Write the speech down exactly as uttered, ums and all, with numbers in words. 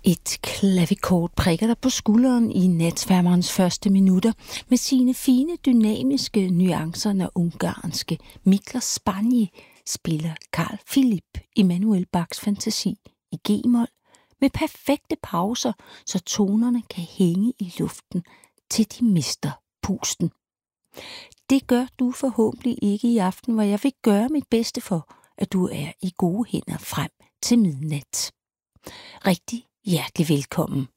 Et klavikord prikker dig på skulderen i natsværmerens første minutter med sine fine, dynamiske nuancer, når ungarske Miklos Spanje spiller Carl Philipp Emanuel Bachs fantasi i G-mol med perfekte pauser, så tonerne kan hænge i luften, til de mister pusten. Det gør du forhåbentlig ikke i aften, hvor jeg vil gøre mit bedste for, at du er i gode hænder frem til midnat. Rigtig hjertelig velkommen.